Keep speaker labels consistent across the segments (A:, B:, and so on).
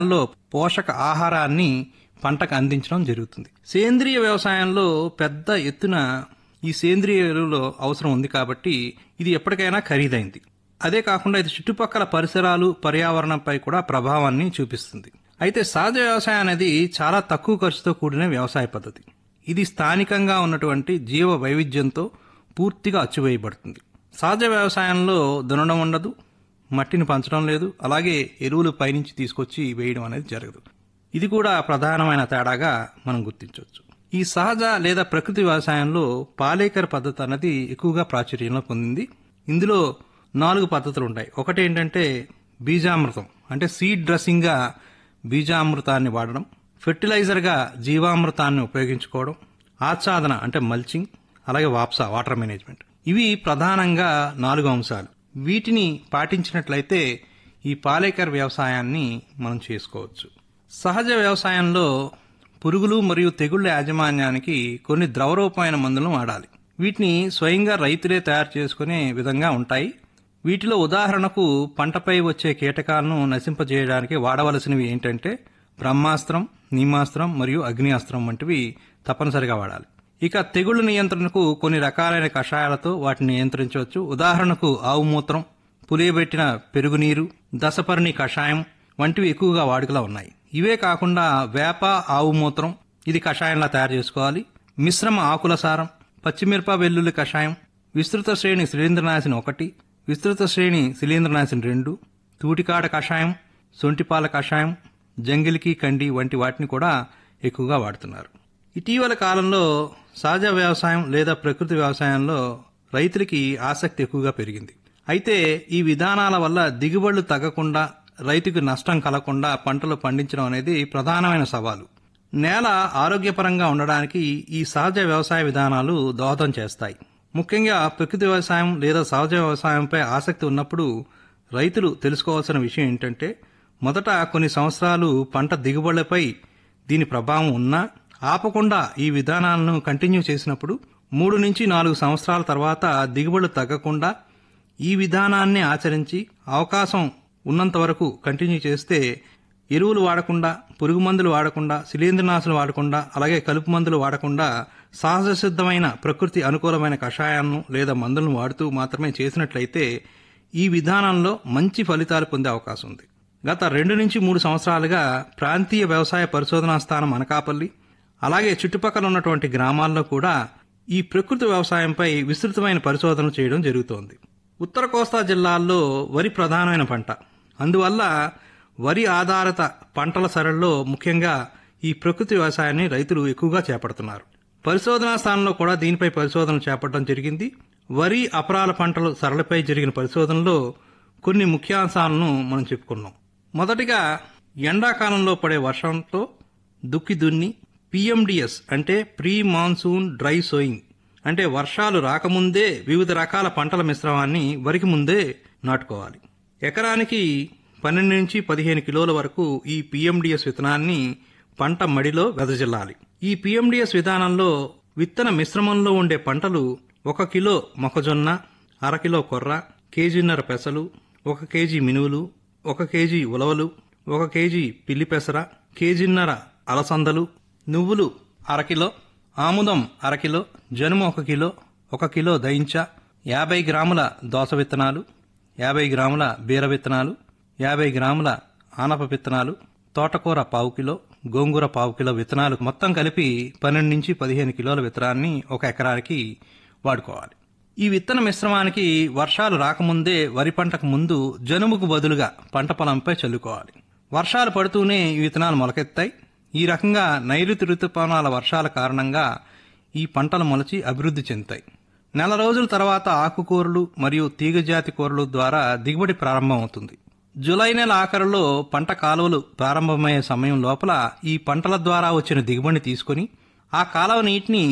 A: లో పోషక ఆహారాన్ని పంటకు అందించడం జరుగుతుంది. సేంద్రియ వ్యవసాయంలో పెద్ద ఎత్తున ఈ సేంద్రియ ఎరువులో అవసరం ఉంది కాబట్టి ఇది ఎప్పటికైనా ఖరీదైంది. అదే కాకుండా ఇది చుట్టుపక్కల పరిసరాలు, పర్యావరణంపై కూడా ప్రభావాన్ని చూపిస్తుంది. అయితే సహజ వ్యవసాయం అనేది చాలా తక్కువ ఖర్చుతో కూడిన వ్యవసాయ పద్ధతి. ఇది స్థానికంగా ఉన్నటువంటి జీవ వైవిధ్యంతో పూర్తిగా అచ్చువేయబడుతుంది. సహజ వ్యవసాయంలో దున్నడం ఉండదు, మట్టిని పంచడం లేదు, అలాగే ఎరువులు పైనుంచి తీసుకొచ్చి వేయడం అనేది జరగదు. ఇది కూడా ప్రధానమైన తేడాగా మనం గుర్తించవచ్చు. ఈ సహజ లేదా ప్రకృతి వ్యవసాయంలో పాలేకర్ పద్ధతి అనేది ఎక్కువగా ప్రాచుర్యంలో పొందింది. ఇందులో 4 పద్ధతులు ఉంటాయి. ఒకటి ఏంటంటే బీజామృతం, అంటే సీడ్ డ్రెస్సింగ్ గా బీజామృతాన్ని వాడడం, ఫెర్టిలైజర్ గా జీవామృతాన్ని ఉపయోగించుకోవడం, ఆచ్ఛాదన అంటే మల్చింగ్, అలాగే వాప్సా వాటర్ మేనేజ్మెంట్. ఇవి ప్రధానంగా 4 అంశాలు. వీటిని పాటించినట్లయితే ఈ పాలేకర్ వ్యవసాయాన్ని మనం చేసుకోవచ్చు. సహజ వ్యవసాయంలో పురుగులు మరియు తెగుళ్ల యాజమాన్యానికి కొన్ని ద్రవరూపమైన మందులను వాడాలి. వీటిని స్వయంగా రైతులే తయారు చేసుకునే విధంగా ఉంటాయి. వీటిలో ఉదాహరణకు పంటపై వచ్చే కీటకాలను నశింపజేయడానికి వాడవలసినవి ఏంటంటే బ్రహ్మాస్త్రం, నీమాస్త్రం మరియు అగ్నియాస్త్రం వంటివి తప్పనిసరిగా వాడాలి. ఇక తెగుళ్ల నియంత్రణకు కొన్ని రకాలైన కషాయాలతో వాటిని నియంత్రించవచ్చు. ఉదాహరణకు ఆవు మూత్రం, పులియబెట్టిన పెరుగునీరు, దశపర్ణి కషాయం వంటివి ఎక్కువగా వాడుకలో ఉన్నాయి. ఇవే కాకుండా వేప, ఆవు మూత్రం ఇది కషాయంలా తయారు చేసుకోవాలి. మిశ్రమ ఆకుల సారం, పచ్చిమిరప వెల్లుల్లి కషాయం, విస్తృత శ్రేణి శిలీంద్రనాశిని 1, విస్తృత శ్రేణి శిలీంద్రనాశిని 2, తూటికాడ కషాయం, సొంటిపాల కషాయం, జంగిలికి కండి వంటి వాటిని కూడా ఎక్కువగా వాడుతున్నారు. ఇటీవల కాలంలో సహజ వ్యవసాయం లేదా ప్రకృతి వ్యవసాయంలో రైతులకి ఆసక్తి ఎక్కువగా పెరిగింది. అయితే ఈ విధానాల వల్ల దిగుబడులు తగ్గకుండా, రైతుకు నష్టం కలగకుండా పంటలు పండించడం అనేది ప్రధానమైన సవాలు. నేల ఆరోగ్యపరంగా ఉండడానికి ఈ సహజ వ్యవసాయ విధానాలు దోహదం చేస్తాయి. ముఖ్యంగా ప్రకృతి వ్యవసాయం లేదా సహజ వ్యవసాయంపై ఆసక్తి ఉన్నప్పుడు రైతులు తెలుసుకోవాల్సిన విషయం ఏంటంటే, మొదట కొన్ని సంవత్సరాలు పంట దిగుబడులపై దీని ప్రభావం ఉన్నా ఆపకుండా ఈ విధానాలను కంటిన్యూ చేసినప్పుడు 3 నుంచి 4 సంవత్సరాల తర్వాత దిగుబడులు తగ్గకుండా ఈ విధానాన్ని ఆచరించి అవకాశం ఉన్నంత వరకు కంటిన్యూ చేస్తే ఎరువులు వాడకుండా, పురుగు మందులు వాడకుండా, శిలీంద్రనాశులు వాడకుండా, అలాగే కలుపు మందులు వాడకుండా సహజ సిద్ధమైన ప్రకృతి అనుకూలమైన కషాయాలను లేదా మందులను వాడుతూ మాత్రమే చేసినట్లయితే ఈ విధానంలో మంచి ఫలితాలు పొందే అవకాశం ఉంది. గత 2 నుంచి 3 సంవత్సరాలుగా ప్రాంతీయ వ్యవసాయ పరిశోధనా స్థానం అనకాపల్లి, అలాగే చుట్టుపక్కల ఉన్నటువంటి గ్రామాల్లో కూడా ఈ ప్రకృతి వ్యవసాయంపై విస్తృతమైన పరిశోధనలు చేయడం జరుగుతోంది. ఉత్తర కోస్తా జిల్లాల్లో వరి ప్రధానమైన పంట. అందువల్ల వరి ఆధారిత పంటల సరళిలో ముఖ్యంగా ఈ ప్రకృతి వ్యవసాయాన్ని రైతులు ఎక్కువగా చేపడుతున్నారు. పరిశోధనా స్థానంలో కూడా దీనిపై పరిశోధనలు చేపట్టడం జరిగింది. వరి, అపరాల పంటల సరళిపై జరిగిన పరిశోధనలో కొన్ని ముఖ్యాంశాలను మనం చెప్పుకున్నాం. మొదటిగా ఎండాకాలంలో పడే వర్షంతో దుక్కి దున్ని PMDS అంటే ప్రీ మాన్సూన్ డ్రై సోయింగ్, అంటే వర్షాలు రాకముందే వివిధ రకాల పంటల మిశ్రమాన్ని వరికి ముందే నాటుకోవాలి. ఎకరానికి 12 నుంచి 15 కిలోల వరకు ఈ PMDS విత్తనాన్ని పంట మడిలో వెదజల్లాలి. ఈ PMDS విధానంలో విత్తన మిశ్రమంలో ఉండే పంటలు 1 కిలో మొక్కజొన్న, అర కిలో కొర్ర, కేజీన్నర పెసలు, 1 కేజీ మినువులు, 1 కేజీ ఉలవలు, 1 కేజీ పిల్లి పెసర, కేజీన్నర అలసందలు, నువ్వులు అరకిలో, ఆముదం అరకిలో, జనుము 1 కిలో, 1 కిలో దయించ, 50 గ్రాముల దోస విత్తనాలు, 50 గ్రాముల బీర విత్తనాలు, 50 గ్రాముల ఆనప విత్తనాలు, తోటకూర 1/4 కిలో, గోంగూర 1/4 కిలో విత్తనాలు మొత్తం కలిపి 12 నుంచి 15 కిలోల విత్తనాన్ని 1 ఎకరానికి వాడుకోవాలి. ఈ విత్తన మిశ్రమానికి వర్షాలు రాకముందే వరి పంటకు ముందు జనుముకు బదులుగా పంట పొలంపై చల్లుకోవాలి. వర్షాలు పడుతూనే ఈ విత్తనాలు మొలకెత్తాయి. ఈ రకంగా నైరుతి రుతుపవనాల వర్షాల కారణంగా ఈ పంటలు మొలచి అభివృద్ధి చెందుతాయి. నెల రోజుల తర్వాత ఆకుకూరలు మరియు తీగజాతి కూరలు ద్వారా దిగుబడి ప్రారంభమవుతుంది. జూలై నెల ఆఖరులో పంట కాలువలు ప్రారంభమయ్యే సమయం లోపల ఈ పంటల ద్వారా వచ్చిన దిగుబడిని తీసుకుని ఆ కాలువ నీటిని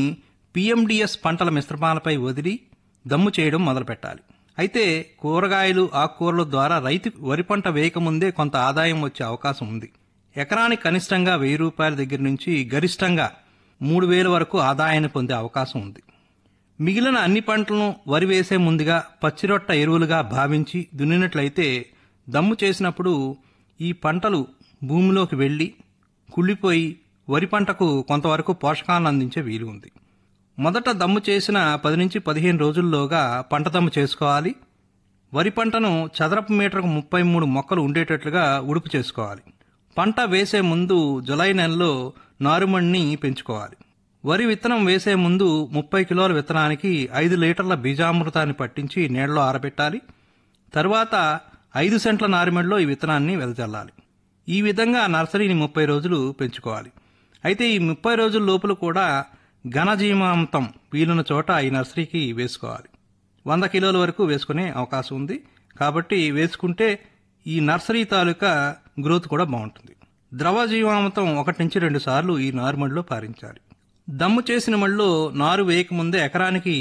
A: PMDS పంటల మిశ్రమాలపై వదిలి దమ్ము చేయడం మొదలుపెట్టాలి. అయితే కూరగాయలు, ఆకుకూరల ద్వారా రైతు వరి పంట వేయకముందే కొంత ఆదాయం వచ్చే అవకాశం ఉంది. ఎకరానికి కనిష్టంగా 1000 రూపాయల దగ్గర నుంచి గరిష్టంగా 3000 వరకు ఆదాయాన్ని పొందే అవకాశం ఉంది. మిగిలిన అన్ని పంటలను వరి వేసే ముందుగా పచ్చిరొట్ట ఎరువులుగా భావించి దున్నినట్లయితే దమ్ము చేసినప్పుడు ఈ పంటలు భూమిలోకి వెళ్లి కుళ్ళిపోయి వరి పంటకు కొంతవరకు పోషకాలను అందించే వీలు ఉంది. మొదట దమ్ము చేసిన 10 నుంచి 15 రోజుల్లోగా పంట దమ్ము చేసుకోవాలి. వరి పంటను చదరపు మీటర్కు 33 మొక్కలు ఉండేటట్లుగా ఉడుపు చేసుకోవాలి. పంట వేసే ముందు జులై నెలలో నారుమడిని పెంచుకోవాలి. వరి విత్తనం వేసే ముందు 30 కిలోల విత్తనానికి 5 లీటర్ల బీజామృతాన్ని పట్టించి నీడలో ఆరబెట్టాలి. తరువాత 5 సెంట్ల నారుమడిలో ఈ విత్తనాన్ని వెదజల్లాలి. ఈ విధంగా నర్సరీని 30 రోజులు పెంచుకోవాలి. అయితే ఈ 30 రోజుల లోపల కూడా ఘనజీవామృతం వీలున్న చోట ఈ నర్సరీకి వేసుకోవాలి. 100 కిలోల వరకు వేసుకునే అవకాశం ఉంది. కాబట్టి వేసుకుంటే ఈ నర్సరీ తాలూకా గ్రోత్ కూడా బాగుంటుంది. ద్రవ జీవామృతం 1 నుంచి 2 సార్లు ఈ నారుమడిలో పారించాలి. దమ్ము చేసిన మడిలో నారు వేయకముందే ఎకరానికి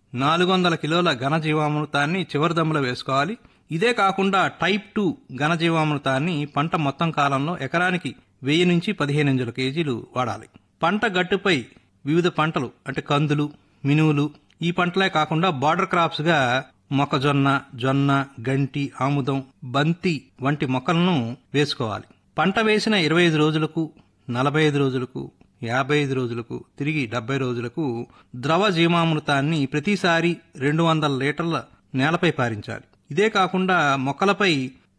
A: 400 కిలోల ఘనజీవామృతాన్ని చివరి దమ్ములో వేసుకోవాలి. ఇదే కాకుండా టైప్ 2 ఘనజీవామృతాన్ని పంట మొత్తం కాలంలో ఎకరానికి 1000 నుంచి 15 కేజీలు వాడాలి. పంట గట్టుపై వివిధ పంటలు అంటే కందులు, మినువులు, ఈ పంటలే కాకుండా బార్డర్ క్రాప్స్ గా మొక్కజొన్న, జొన్న, గంటి, ఆముదం, బంతి వంటి మొక్కలను వేసుకోవాలి. పంట వేసిన 25 రోజులకు, 45 రోజులకు, 55 రోజులకు, తిరిగి 70 రోజులకు ద్రవ జీవామృతాన్ని ప్రతిసారి 200 లీటర్ల నేలపై పారించాలి. ఇదే కాకుండా మొక్కలపై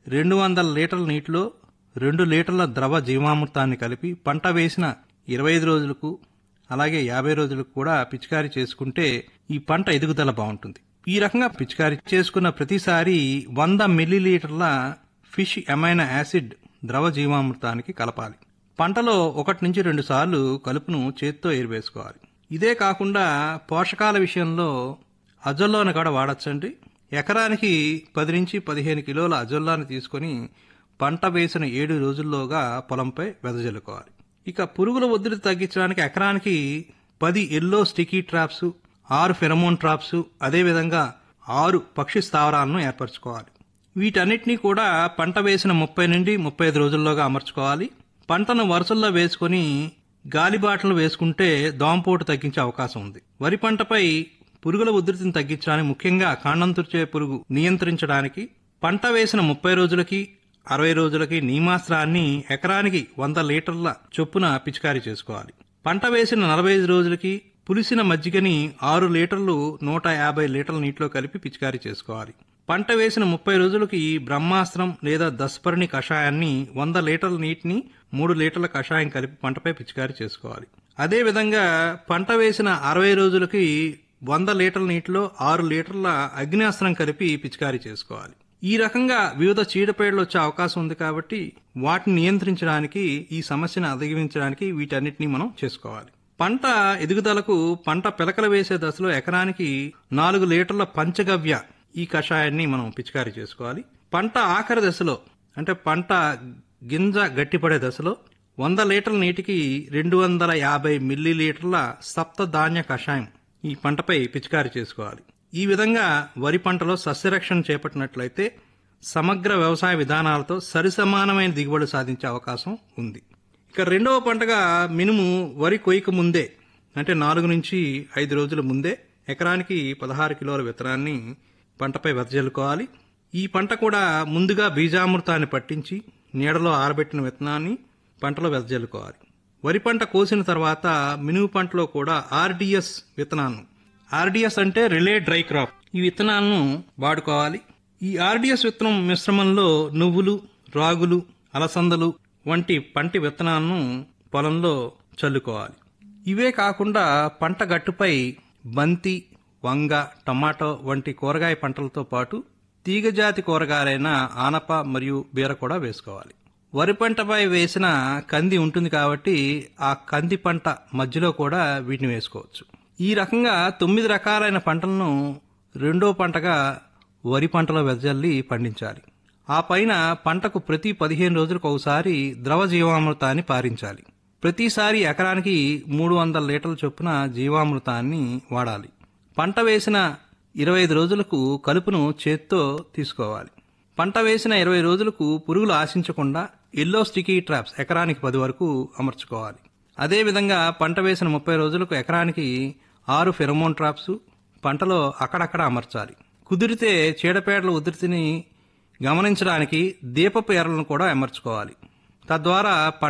A: 200 లీటర్ల నీటిలో 2 లీటర్ల ద్రవ జీవామృతాన్ని కలిపి పంట వేసిన 25 రోజులకు అలాగే 50 రోజులకు కూడా పిచికారీ చేసుకుంటే ఈ పంట ఎదుగుదల బాగుంటుంది. ఈ రకంగా పిచికారీ చేసుకున్న ప్రతిసారి 100 మిల్లీలీటర్ల ఫిష్ అమైనో యాసిడ్ ద్రవ జీవామృతానికి కలపాలి. పంటలో 1 నుంచి 2 సార్లు కలుపును చేత్తో ఏరివేసుకోవాలి. ఇదే కాకుండా పోషకాల విషయంలో అజొల్లాను కూడా వాడచ్చండి. ఎకరానికి 10 నుంచి 15 కిలోల అజొల్లాను తీసుకుని పంట వేసిన 7 రోజుల్లోగా పొలంపై వెదజల్లుకోవాలి. ఇక పురుగుల ఉధృతి తగ్గించడానికి ఎకరానికి 10 yellow sticky traps, 6 pheromone traps, అదేవిధంగా 6 పక్షి స్థావరాలను ఏర్పరచుకోవాలి. వీటన్నిటినీ కూడా పంట వేసిన 30 నుండి 35 రోజుల్లోగా అమర్చుకోవాలి. పంటను వరుసల్లో వేసుకుని గాలిబాటలు వేసుకుంటే దోమపోటు తగ్గించే అవకాశం ఉంది. వరి పంటపై పురుగుల ఉధృతిని తగ్గించడానికి, ముఖ్యంగా కాండం తుర్చే పురుగు నియంత్రించడానికి పంట వేసిన 30 రోజులకి 60 రోజులకి నీమాస్త్రాన్ని ఎకరానికి 100 లీటర్ల చొప్పున పిచికారీ చేసుకోవాలి. పంట వేసిన 45 రోజులకి పులిసిన మజ్జిగని 6 లీటర్లు 150 లీటర్ల నీటిలో కలిపి పిచికారీ చేసుకోవాలి. పంట వేసిన 30 రోజులకి బ్రహ్మాస్త్రం లేదా దస్పర్ణి కషాయాన్ని 100 లీటర్ల నీటిని 3 లీటర్ల కషాయం కలిపి పంటపై పిచికారీ చేసుకోవాలి. అదేవిధంగా పంట వేసిన 60 రోజులకి 100 లీటర్ల నీటిలో 6 లీటర్ల అగ్నియాస్త్రం కలిపి పిచికారీ చేసుకోవాలి. ఈ రకంగా వివిధ చీడపీడలు వచ్చే అవకాశం ఉంది. కాబట్టి వాటిని నియంత్రించడానికి, ఈ సమస్యను అధిగమించడానికి వీటన్నిటిని మనం చేసుకోవాలి. పంట ఎదుగుదలకు పంట పిలకలు వేసే దశలో ఎకరానికి 4 లీటర్ల పంచగవ్య ఈ కషాయాన్ని మనం పిచికారీ చేసుకోవాలి. పంట ఆఖరి దశలో అంటే పంట గింజ గట్టిపడే దశలో 100 లీటర్ల నీటికి 250 మిల్లీలీటర్ల సప్తధాన్య కషాయం ఈ పంటపై పిచికారీ చేసుకోవాలి. ఈ విధంగా వరి పంటలో సస్యరక్షణ చేపట్టినట్లయితే సమగ్ర వ్యవసాయ విధానాలతో సరిసమానమైన దిగుబడి సాధించే అవకాశం ఉంది. ఇక రెండవ పంటగా మినుము వరి కొయ్యకు ముందే అంటే 4 నుంచి 5 రోజుల ముందే ఎకరానికి 16 కిలోల విత్తనాన్ని పంటపై వెదజల్లుకోవాలి. ఈ పంట కూడా ముందుగా బీజామృతాన్ని పట్టించి నీడలో ఆరబెట్టిన విత్తనాన్ని పంటలో వెదజల్లుకోవాలి. వరి పంట కోసిన తర్వాత మినుము పంటలో కూడా ఆర్డిఎస్ విత్తనాలను, ఆర్డిఎస్ అంటే రిలే డ్రై క్రాప్, ఈ విత్తనాలను వాడుకోవాలి. ఈ ఆర్డిఎస్ విత్తనం మిశ్రమంలో నువ్వులు, రాగులు, అలసందలు వంటి పంటి విత్తనాలను పొలంలో చల్లుకోవాలి. ఇవే కాకుండా పంట గట్టుపై బంతి, వంగ, టమాటో వంటి కూరగాయ పంటలతో పాటు తీగజాతి కూరగాయలైన ఆనప మరియు బీర కూడా వేసుకోవాలి. వరి పంటపై వేసిన కంది ఉంటుంది కాబట్టి ఆ కంది పంట మధ్యలో కూడా వీటిని వేసుకోవచ్చు. ఈ రకంగా 9 రకాలైన పంటలను రెండో పంటగా వరి పంటలో వెదజల్లి పండించాలి. ఆ పైన పంటకు ప్రతి 15 రోజులకు ఒకసారి ద్రవ జీవామృతాన్ని పారించాలి. ప్రతిసారి ఎకరానికి 300 లీటర్ల చొప్పున జీవామృతాన్ని వాడాలి. పంట వేసిన 25 రోజులకు కలుపును చేత్తో తీసుకోవాలి. పంట వేసిన 20 రోజులకు పురుగులు ఆశించకుండా ఎల్లో స్టికీ ట్రాప్స్ ఎకరానికి 10 వరకు అమర్చుకోవాలి. అదేవిధంగా పంట వేసిన 30 రోజులకు ఎకరానికి 6 ఫెరమోన్ ట్రాప్స్ పంటలో అక్కడక్కడ అమర్చాలి. కుదిరితే చీడపేడల ఉధృతిని గమనించడానికి దీపపు ఎరలను కూడా అమర్చుకోవాలి. తద్వారా